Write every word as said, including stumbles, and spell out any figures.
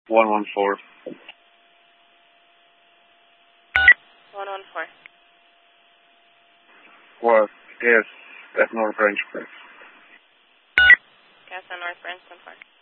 one one four. one one four. What? Yes, that's North Branch, please. Gas on North Branch, one four.